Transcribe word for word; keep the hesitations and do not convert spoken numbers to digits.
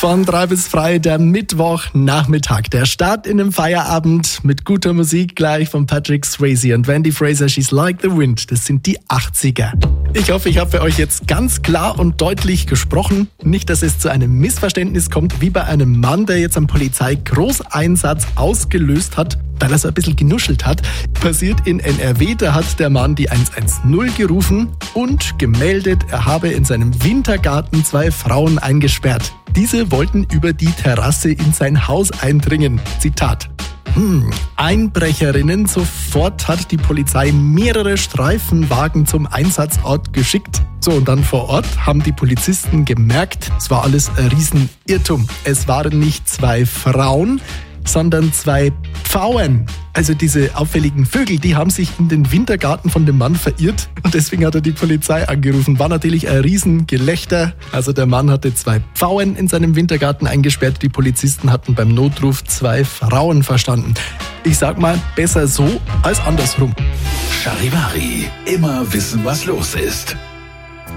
Von drei bis frei, der Mittwochnachmittag. Der Start in den Feierabend mit guter Musik gleich von Patrick Swayze und Wendy Fraser, She's Like the Wind. Das sind die achtziger. Ich hoffe, ich habe für euch jetzt ganz klar und deutlich gesprochen. Nicht, dass es zu einem Missverständnis kommt, wie bei einem Mann, der jetzt am Polizeigroßeinsatz ausgelöst hat, weil er so ein bisschen genuschelt hat. Passiert in N R W, da hat der Mann die eins eins null gerufen und gemeldet, er habe in seinem Wintergarten zwei Frauen eingesperrt. Diese wollten über die Terrasse in sein Haus eindringen. Zitat. Hm, Einbrecherinnen. Sofort hat die Polizei mehrere Streifenwagen zum Einsatzort geschickt. So, und dann vor Ort haben die Polizisten gemerkt, es war alles ein Riesenirrtum. Es waren nicht zwei Frauen, sondern zwei Pfauen. Also diese auffälligen Vögel, die haben sich in den Wintergarten von dem Mann verirrt und deswegen hat er die Polizei angerufen. War natürlich ein Riesengelächter. Also der Mann hatte zwei Pfauen in seinem Wintergarten eingesperrt. Die Polizisten hatten beim Notruf zwei Frauen verstanden. Ich sag mal, besser so als andersrum. Charivari, immer wissen, was los ist.